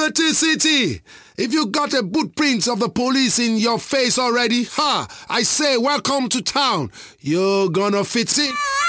Dirty City! If you got a footprint of the police in your face already, I say welcome to town. You're gonna fit in.